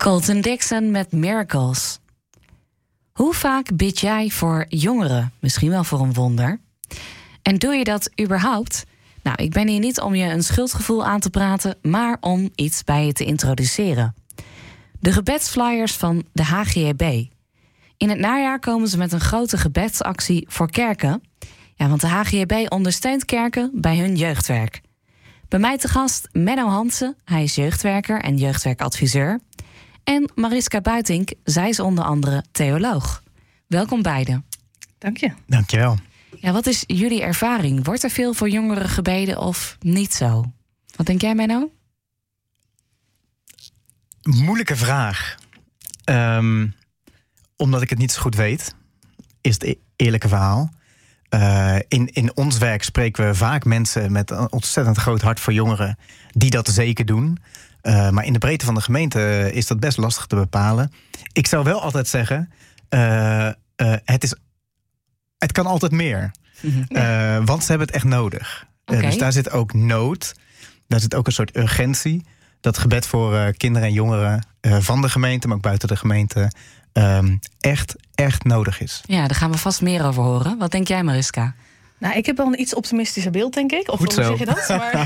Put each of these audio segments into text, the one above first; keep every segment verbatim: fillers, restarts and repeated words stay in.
Colton Dixon met Miracles. Hoe vaak bid jij voor jongeren? Misschien wel voor een wonder. En doe je dat überhaupt? Nou, ik ben hier niet om je een schuldgevoel aan te praten, maar om iets bij je te introduceren. De gebedsflyers van de H G E B. In het najaar komen ze met een grote gebedsactie voor kerken. Ja, want de H G E B ondersteunt kerken bij hun jeugdwerk. Bij mij te gast Menno Hansen, hij is jeugdwerker en jeugdwerkadviseur. En Mariska Buitink, zij is onder andere theoloog. Welkom beiden. Dank je. Dank je wel. Ja, wat is jullie ervaring? Wordt er veel voor jongeren gebeden of niet zo? Wat denk jij, Menno? Moeilijke vraag. Um, omdat ik het niet zo goed weet, is het e- eerlijke verhaal. Uh, in, in ons werk spreken we vaak mensen met een ontzettend groot hart voor jongeren die dat zeker doen. Uh, maar in de breedte van de gemeente is dat best lastig te bepalen. Ik zou wel altijd zeggen, uh, uh, het, is, het kan altijd meer. Mm-hmm. Uh, want ze hebben het echt nodig. Okay. Uh, dus daar zit ook nood. Daar zit ook een soort urgentie. Dat gebed voor uh, kinderen en jongeren uh, van de gemeente, maar ook buiten de gemeente, um, echt, echt nodig is. Ja, daar gaan we vast meer over horen. Wat denk jij, Mariska? Nou, ik heb wel een iets optimistischer beeld, denk ik. Of Goed hoe zo. zeg je dat? Maar,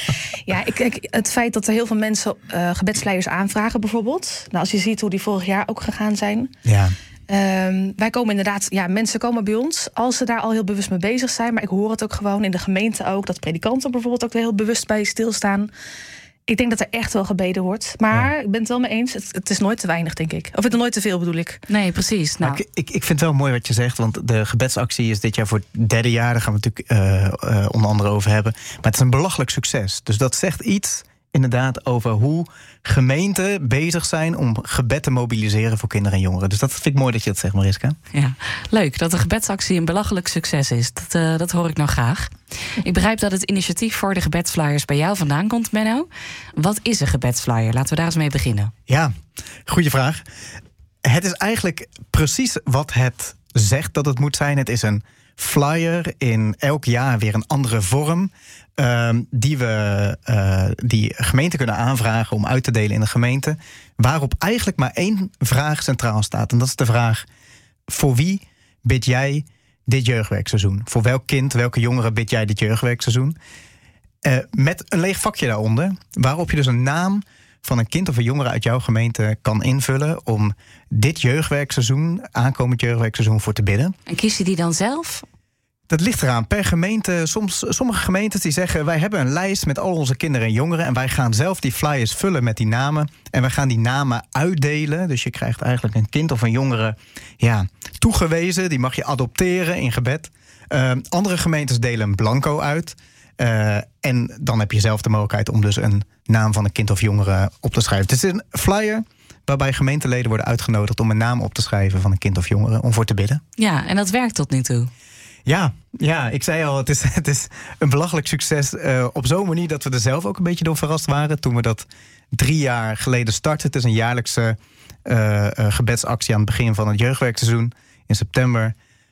ja, ik, ik, het feit dat er heel veel mensen uh, gebedsleiders aanvragen, bijvoorbeeld. Nou, als je ziet hoe die vorig jaar ook gegaan zijn. Ja. Um, wij komen inderdaad, ja, mensen komen bij ons als ze daar al heel bewust mee bezig zijn. Maar ik hoor het ook gewoon in de gemeente ook, dat predikanten bijvoorbeeld ook heel bewust bij stilstaan. Ik denk dat er echt wel gebeden wordt. Maar ja. Ik ben het wel mee eens. Het, het is nooit te weinig, denk ik. Of het is nooit te veel, bedoel ik. Nee, precies. Nou. Ik, ik, ik vind het wel mooi wat je zegt. Want de gebedsactie is dit jaar voor het derde jaar. Daar gaan we het natuurlijk uh, uh, onder andere over hebben. Maar het is een belachelijk succes. Dus dat zegt iets inderdaad over hoe gemeenten bezig zijn om gebed te mobiliseren voor kinderen en jongeren. Dus dat vind ik mooi dat je dat zegt, Mariska. Ja, leuk dat de gebedsactie een belachelijk succes is. Dat, uh, dat hoor ik nou graag. Ik begrijp dat het initiatief voor de gebedsflyers bij jou vandaan komt, Menno. Wat is een gebedsflyer? Laten we daar eens mee beginnen. Ja, goede vraag. Het is eigenlijk precies wat het zegt dat het moet zijn. Het is een flyer in elk jaar weer een andere vorm. Uh, die we uh, die gemeenten kunnen aanvragen om uit te delen in de gemeente. Waarop eigenlijk maar één vraag centraal staat. En dat is de vraag: voor wie bid jij dit jeugdwerkseizoen? Voor welk kind, welke jongeren bid jij dit jeugdwerkseizoen? Uh, met een leeg vakje daaronder, waarop je dus een naam van een kind of een jongere uit jouw gemeente kan invullen om dit jeugdwerkseizoen, aankomend jeugdwerkseizoen, voor te bidden. En kies je die dan zelf? Dat ligt eraan. Per gemeente, soms, sommige gemeentes die zeggen: wij hebben een lijst met al onze kinderen en jongeren en wij gaan zelf die flyers vullen met die namen. En wij gaan die namen uitdelen. Dus je krijgt eigenlijk een kind of een jongere ja, toegewezen. Die mag je adopteren in gebed. Uh, andere gemeentes delen een blanco uit. Uh, en dan heb je zelf de mogelijkheid om dus een naam van een kind of jongere op te schrijven. Het is een flyer waarbij gemeenteleden worden uitgenodigd om een naam op te schrijven van een kind of jongere om voor te bidden. Ja, en dat werkt tot nu toe. Ja, ja, ik zei al, het is, het is een belachelijk succes uh, op zo'n manier dat we er zelf ook een beetje door verrast waren toen we dat drie jaar geleden startten. Het is een jaarlijkse uh, uh, gebedsactie aan het begin van het jeugdwerkseizoen in september.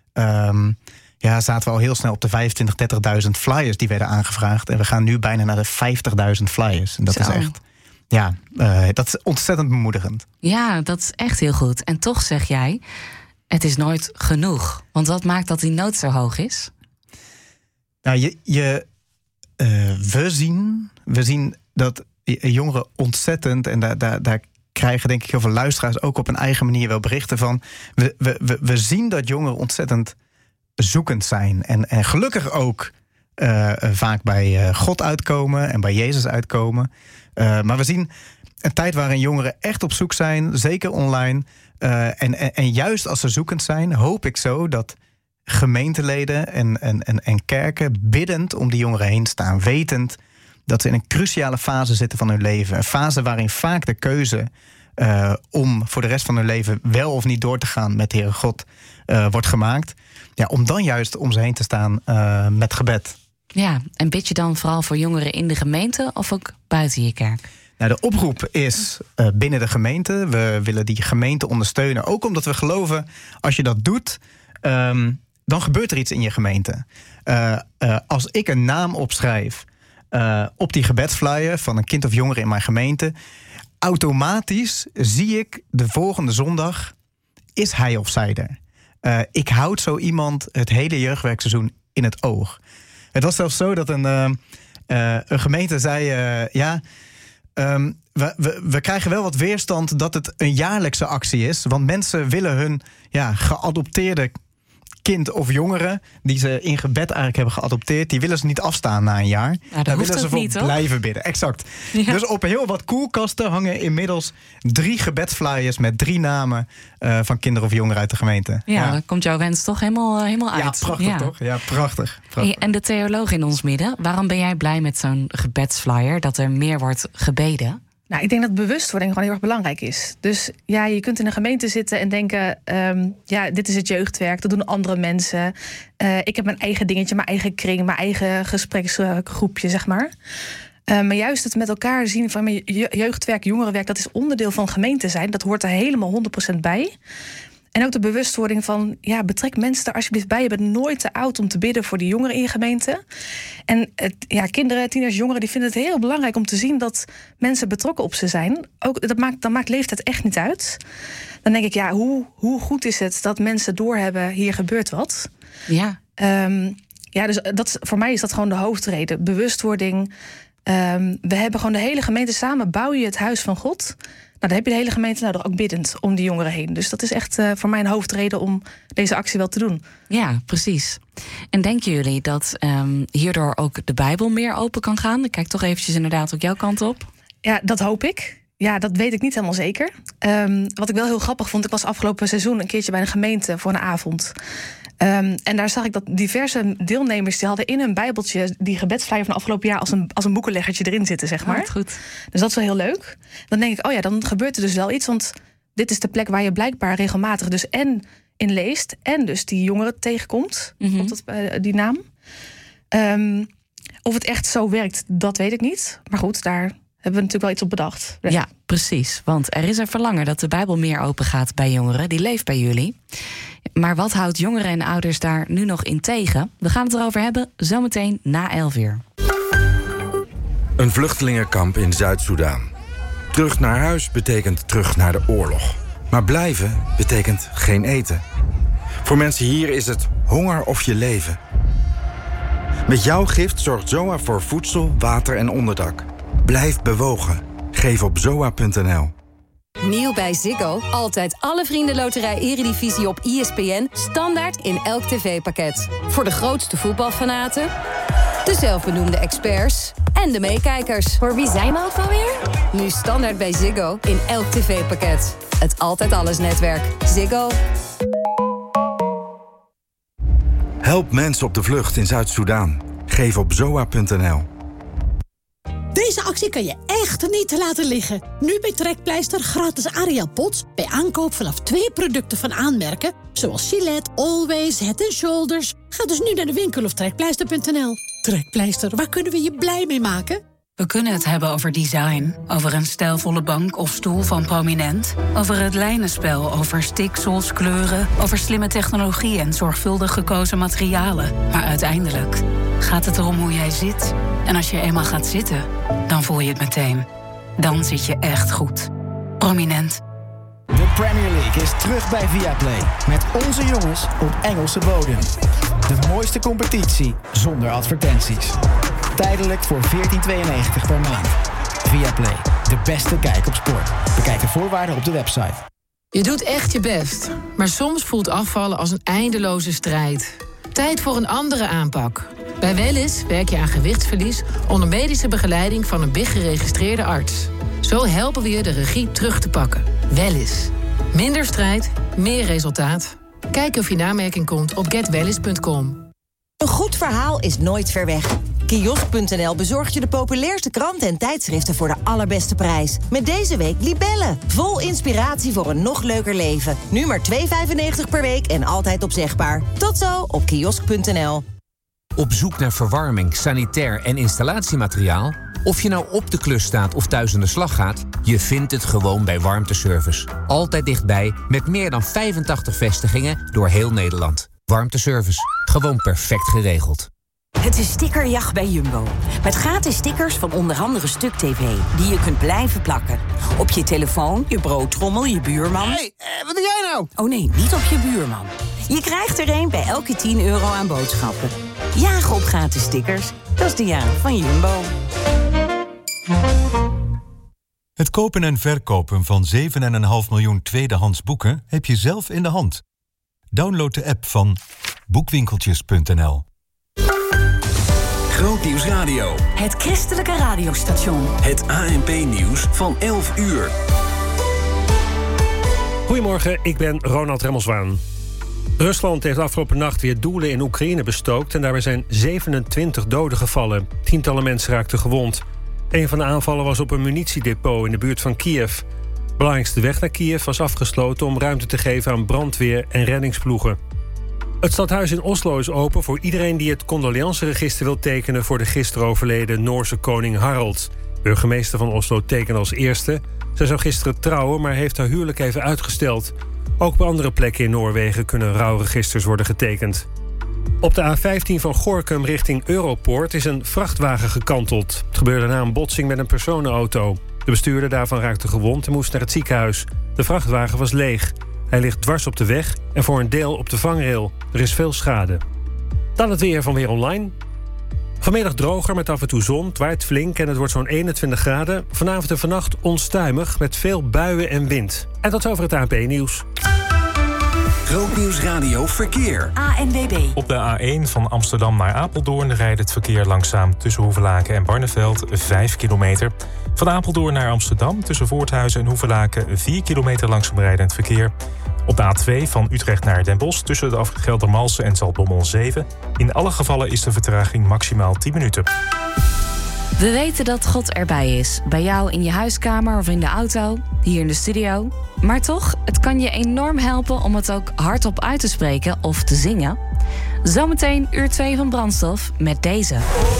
Um, ja, zaten we al heel snel op de vijfentwintig, dertigduizend flyers die werden aangevraagd. En we gaan nu bijna naar de vijftigduizend flyers. En dat Zo. is echt, ja, uh, dat is ontzettend bemoedigend. Ja, dat is echt heel goed. En toch zeg jij, het is nooit genoeg. Want wat maakt dat die nood zo hoog is? Nou, je, je, uh, we, zien, we zien dat jongeren ontzettend, en daar, daar, daar krijgen denk ik heel veel luisteraars ook op een eigen manier wel berichten van. We, we, we, we zien dat jongeren ontzettend zoekend zijn. En, en gelukkig ook uh, vaak bij uh, God uitkomen en bij Jezus uitkomen. Uh, maar we zien een tijd waarin jongeren echt op zoek zijn, zeker online. Uh, en, en, en juist als ze zoekend zijn, hoop ik zo dat gemeenteleden en, en, en, en kerken biddend om die jongeren heen staan. Wetend dat ze in een cruciale fase zitten van hun leven. Een fase waarin vaak de keuze uh, om voor de rest van hun leven wel of niet door te gaan met de Heere God uh, wordt gemaakt. Ja, om dan juist om ze heen te staan uh, met gebed. Ja, en bid je dan vooral voor jongeren in de gemeente of ook buiten je kerk? Nou, de oproep is uh, binnen de gemeente. We willen die gemeente ondersteunen. Ook omdat we geloven, als je dat doet, um, dan gebeurt er iets in je gemeente. Uh, uh, als ik een naam opschrijf uh, op die gebedsflyer van een kind of jongere in mijn gemeente, automatisch zie ik de volgende zondag, is hij of zij er? Uh, ik houd zo iemand het hele jeugdwerkseizoen in het oog. Het was zelfs zo dat een, uh, uh, een gemeente zei, uh, ja, um, we, we, we krijgen wel wat weerstand dat het een jaarlijkse actie is. Want mensen willen hun ja, geadopteerde kind of jongeren die ze in gebed eigenlijk hebben geadopteerd, die willen ze niet afstaan na een jaar. Ja, daar willen ze voor niet, blijven bidden. Exact. Ja. Dus op heel wat koelkasten hangen inmiddels drie gebedsflyers met drie namen uh, van kinderen of jongeren uit de gemeente. Ja, ja. dan komt jouw wens toch helemaal, uh, helemaal uit. Ja, prachtig ja. toch? Ja, prachtig. prachtig. Hey, en de theoloog in ons midden, waarom ben jij blij met zo'n gebedsflyer dat er meer wordt gebeden? Nou, ik denk dat bewustwording gewoon heel erg belangrijk is. Dus ja, je kunt in een gemeente zitten en denken, Um, ja, dit is het jeugdwerk, dat doen andere mensen. Uh, ik heb mijn eigen dingetje, mijn eigen kring, mijn eigen gespreksgroepje, zeg maar. Uh, maar juist het met elkaar zien van mijn jeugdwerk, jongerenwerk, dat is onderdeel van gemeente zijn. Dat hoort er helemaal honderd procent bij. En ook de bewustwording van, ja, betrek mensen er alsjeblieft bij. Je bent nooit te oud om te bidden voor die jongeren in je gemeente. En het, ja, kinderen, tieners, jongeren, die vinden het heel belangrijk om te zien dat mensen betrokken op ze zijn. Ook, dat maakt, dan maakt leeftijd echt niet uit. Dan denk ik, ja, hoe, hoe goed is het dat mensen doorhebben, hier gebeurt wat. Ja. Um, ja, dus dat, voor mij is dat gewoon de hoofdreden. Bewustwording. Um, we hebben gewoon de hele gemeente samen, bouw je het huis van God. Nou, dan heb je de hele gemeente nodig, ook biddend om die jongeren heen. Dus dat is echt uh, voor mij een hoofdreden om deze actie wel te doen. Ja, precies. En denken jullie dat um, hierdoor ook de Bijbel meer open kan gaan? Ik kijk toch eventjes inderdaad ook jouw kant op. Ja, dat hoop ik. Ja, dat weet ik niet helemaal zeker. Um, wat ik wel heel grappig vond, ik was afgelopen seizoen een keertje bij een gemeente voor een avond. Um, en daar zag ik dat diverse deelnemers die hadden in hun bijbeltje die gebedsflyer van afgelopen jaar als een, als een boekenleggertje erin zitten, zeg maar. Oh, goed. Dus dat is wel heel leuk. Dan denk ik, oh ja, dan gebeurt er dus wel iets, want dit is de plek waar je blijkbaar regelmatig dus en in leest en dus die jongeren tegenkomt, mm-hmm. op dat, uh, die naam. Um, of het echt zo werkt, dat weet ik niet. Maar goed, daar hebben we natuurlijk wel iets op bedacht. Ja, ja, precies. Want er is een verlangen dat de Bijbel meer open gaat bij jongeren. Die leeft bij jullie. Maar wat houdt jongeren en ouders daar nu nog in tegen? We gaan het erover hebben zometeen na elf uur. Een vluchtelingenkamp in Zuid-Soedan. Terug naar huis betekent terug naar de oorlog. Maar blijven betekent geen eten. Voor mensen hier is het honger of je leven. Met jouw gift zorgt Z O A voor voedsel, water en onderdak. Blijf bewogen. Geef op zoa punt n l. Nieuw bij Ziggo. Altijd alle vriendenloterij Eredivisie op I S P N. Standaard in elk tv-pakket. Voor de grootste voetbalfanaten, de zelfbenoemde experts en de meekijkers. Voor wie zijn we ook alweer? Nu standaard bij Ziggo in elk tv-pakket. Het Altijd Alles netwerk. Ziggo. Help mensen op de vlucht in Zuid-Soedan. Geef op zoa punt n l. Deze actie kan je echt niet laten liggen. Nu bij Trekpleister gratis Ariel Pots bij aankoop vanaf twee producten van aanmerken, zoals Gillette, Always, Head and Shoulders. Ga dus nu naar de winkel of trekpleister punt n l. Trekpleister, waar kunnen we je blij mee maken? We kunnen het hebben over design, over een stijlvolle bank of stoel van Prominent, over het lijnenspel, over stiksels, kleuren, over slimme technologie en zorgvuldig gekozen materialen. Maar uiteindelijk gaat het erom hoe jij zit. En als je eenmaal gaat zitten, dan voel je het meteen. Dan zit je echt goed. Prominent. De Premier League is terug bij Viaplay. Met onze jongens op Engelse bodem. De mooiste competitie zonder advertenties. Tijdelijk voor veertien tweeënnegentig per maand. Viaplay, de beste kijk op sport. Bekijk de voorwaarden op de website. Je doet echt je best, maar soms voelt afvallen als een eindeloze strijd. Tijd voor een andere aanpak. Bij Wellis werk je aan gewichtsverlies onder medische begeleiding van een B I G-geregistreerde arts. Zo helpen we je de regie terug te pakken. Wellis. Minder strijd, meer resultaat. Kijk of je namerking komt op get wellis punt com. Een goed verhaal is nooit ver weg. Kiosk punt n l bezorgt je de populairste kranten en tijdschriften voor de allerbeste prijs. Met deze week Libelle. Vol inspiratie voor een nog leuker leven. Nu maar twee vijfennegentig per week en altijd opzegbaar. Tot zo op kiosk punt n l. Op zoek naar verwarming, sanitair en installatiemateriaal? Of je nou op de klus staat of thuis aan de slag gaat, je vindt het gewoon bij Warmteservice. Altijd dichtbij, met meer dan vijfentachtig vestigingen door heel Nederland. Warmteservice. Gewoon perfect geregeld. Het is stickerjacht bij Jumbo. Met gratis stickers van onder andere Stuk T V... die je kunt blijven plakken. Op je telefoon, je broodtrommel, je buurman... Hé, hey, wat doe jij nou? Oh nee, niet op je buurman. Je krijgt er een bij elke tien euro aan boodschappen. Jagen op gratis stickers, dat is de jaag van Jumbo. Het kopen en verkopen van zeven komma vijf miljoen tweedehands boeken... heb je zelf in de hand. Download de app van boekwinkeltjes punt n l. Grootnieuws Radio. Het christelijke radiostation. Het A N P-nieuws van elf uur. Goedemorgen, ik ben Ronald Remmelswaan. Rusland heeft afgelopen nacht weer doelen in Oekraïne bestookt... en daarbij zijn zevenentwintig doden gevallen. Tientallen mensen raakten gewond. Een van de aanvallen was op een munitiedepot in de buurt van Kiev. De belangrijkste weg naar Kiev was afgesloten... om ruimte te geven aan brandweer en reddingsploegen. Het stadhuis in Oslo is open voor iedereen die het condoleanceregister wil tekenen... voor de gisteren overleden Noorse koning Harald. Burgemeester van Oslo tekende als eerste. Zij zou gisteren trouwen, maar heeft haar huwelijk even uitgesteld. Ook op andere plekken in Noorwegen kunnen rouwregisters worden getekend. Op de A vijftien van Gorinchem richting Europoort is een vrachtwagen gekanteld. Het gebeurde na een botsing met een personenauto. De bestuurder daarvan raakte gewond en moest naar het ziekenhuis. De vrachtwagen was leeg. Hij ligt dwars op de weg en voor een deel op de vangrail. Er is veel schade. Dan het weer van Weer Online. Vanmiddag droger met af en toe zon. Het waait flink en het wordt zo'n eenentwintig graden. Vanavond en vannacht onstuimig met veel buien en wind. En tot over het A N P-nieuws. Grootnieuws Radio Verkeer. A N W B. Op de A één van Amsterdam naar Apeldoorn rijdt het verkeer langzaam tussen Hoevelaken en Barneveld vijf kilometer. Van Apeldoorn naar Amsterdam tussen Voorthuizen en Hoevelaken vier kilometer langzaam rijdend verkeer. Op de A twee van Utrecht naar Den Bosch tussen de afrit Geldermalsen en Zaltbommel zeven. In alle gevallen is de vertraging maximaal tien minuten. We weten dat God erbij is. Bij jou in je huiskamer of in de auto, hier in de studio. Maar toch, het kan je enorm helpen om het ook hardop uit te spreken of te zingen. Zometeen uur twee van Brandstof met deze.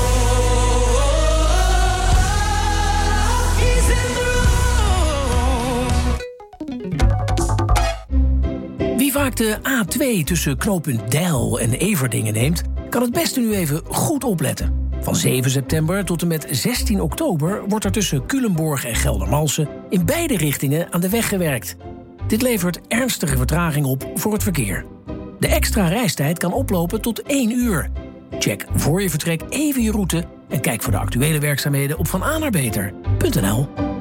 Wie vaak de A twee tussen knooppunt Deil en Everdingen neemt, kan het beste nu even goed opletten. Van zeven september tot en met zestien oktober wordt er tussen Culemborg en Geldermalsen in beide richtingen aan de weg gewerkt. Dit levert ernstige vertraging op voor het verkeer. De extra reistijd kan oplopen tot één uur. Check voor je vertrek even je route en kijk voor de actuele werkzaamheden op van a naar beter punt n l.